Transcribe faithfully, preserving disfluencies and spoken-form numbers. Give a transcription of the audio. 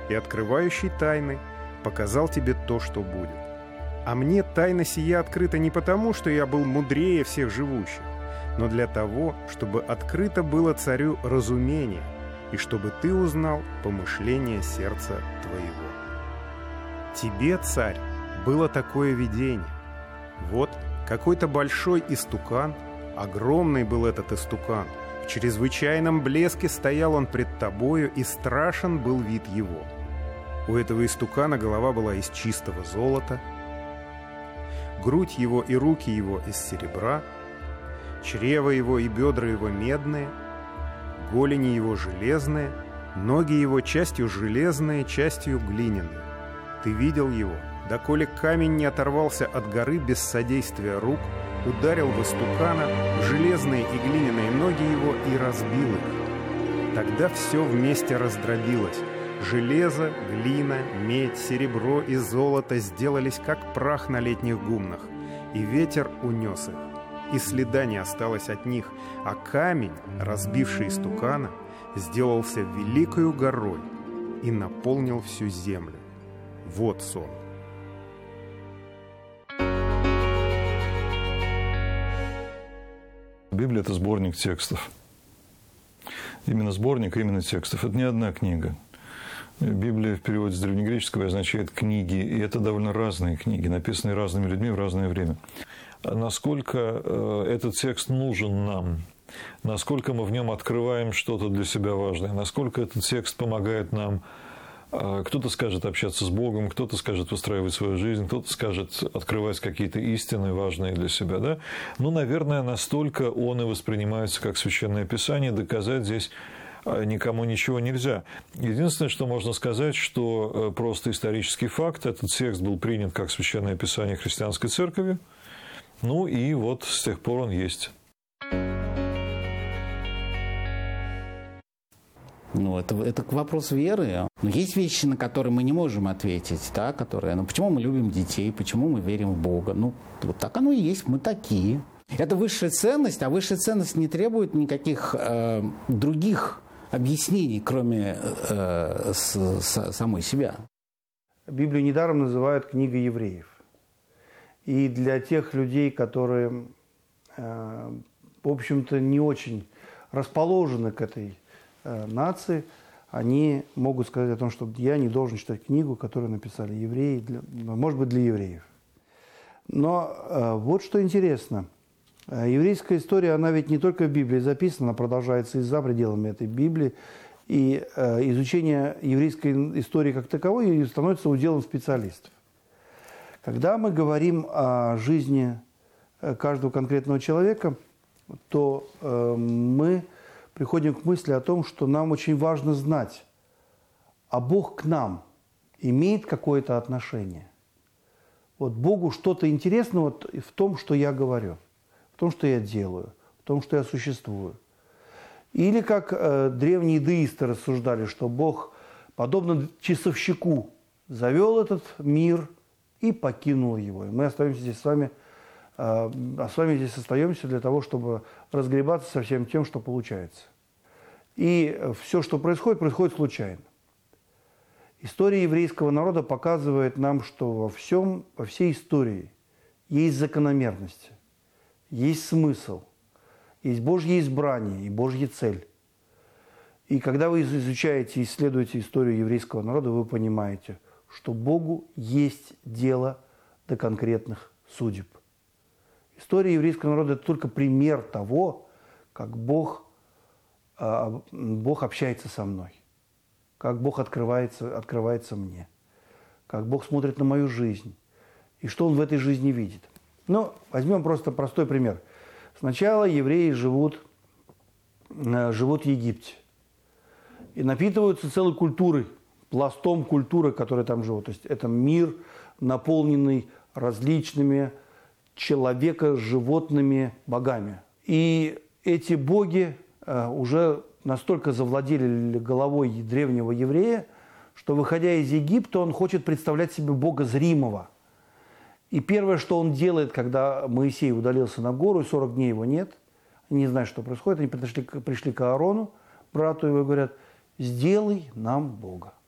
и открывающий тайны показал тебе то, что будет. А мне тайна сия открыта не потому, что я был мудрее всех живущих, но для того, чтобы открыто было царю разумение, и чтобы ты узнал помышление сердца твоего. Тебе, царь, было такое видение. Вот какой-то большой истукан, огромный был этот истукан, в чрезвычайном блеске стоял он пред тобою, и страшен был вид его. У этого истукана голова была из чистого золота, грудь его и руки его из серебра, чрево его и бедра его медные, голени его железные, ноги его частью железные, частью глиняные. Ты видел его, доколе камень не оторвался от горы без содействия рук, ударил в истукана, в железные и глиняные ноги его и разбил их. Тогда все вместе раздробилось. Железо, глина, медь, серебро и золото сделались как прах на летних гумнах, и ветер унес их, и следа не осталось от них, а камень, разбивший истукана, сделался великою горой и наполнил всю землю. Вот сон. Библия – это сборник текстов. Именно сборник, именно текстов. Это не одна книга. Библия в переводе с древнегреческого означает «книги», и это довольно разные книги, написанные разными людьми в разное время. Насколько этот текст нужен нам, насколько мы в нем открываем что-то для себя важное, насколько этот текст помогает нам, кто-то скажет общаться с Богом, кто-то скажет выстраивать свою жизнь, кто-то скажет открывать какие-то истины важные для себя. Да? Ну, наверное, настолько он и воспринимается как Священное Писание, доказать здесь никому ничего нельзя. Единственное, что можно сказать, что просто исторический факт, этот текст был принят как Священное Писание христианской церковью, ну и вот с тех пор он есть. Ну, это, это вопрос веры. Но есть вещи, на которые мы не можем ответить, да, которые, ну, почему мы любим детей, почему мы верим в Бога. Ну, вот так оно и есть, мы такие. Это высшая ценность, а высшая ценность не требует никаких э, других объяснений, кроме э, с, с, самой себя. Библию недаром называют книгой евреев. И для тех людей, которые, э, в общем-то, не очень расположены к этой э, нации, они могут сказать о том, что я не должен читать книгу, которую написали евреи, для, может быть, для евреев. Но э, вот что интересно. Еврейская история, она ведь не только в Библии записана, она продолжается и за пределами этой Библии. И э, изучение еврейской истории как таковой становится уделом специалистов. Когда мы говорим о жизни каждого конкретного человека, то э, мы приходим к мысли о том, что нам очень важно знать, а Бог к нам имеет какое-то отношение. Вот Богу что-то интересно вот в том, что я говорю, в том, что я делаю, в том, что я существую. Или как э, древние иудаисты рассуждали, что Бог, подобно часовщику, завел этот мир и покинул его. И мы остаемся здесь с вами, э, а с вами здесь остаемся для того, чтобы разгребаться со всем тем, что получается. И все, что происходит, происходит случайно. История еврейского народа показывает нам, что во всем, во всей истории есть закономерности, есть смысл, есть Божье избрание и Божья цель. И когда вы изучаете и исследуете историю еврейского народа, вы понимаете, что Богу есть дело до конкретных судеб. История еврейского народа – это только пример того, как Бог, Бог общается со мной, как Бог открывается, открывается мне, как Бог смотрит на мою жизнь и что Он в этой жизни видит. Ну, возьмем просто простой пример. Сначала евреи живут, живут в Египте и напитываются целой культурой, пластом культуры, которая там живет. То есть это мир, наполненный различными человека-животными богами. И эти боги уже настолько завладели головой древнего еврея, что, выходя из Египта, он хочет представлять себе Бога зримого. И первое, что он делает, когда Моисей удалился на гору, и сорок дней его нет, они не знают, что происходит, они пришли, пришли к Аарону, брату его, и говорят: «Сделай нам Бога».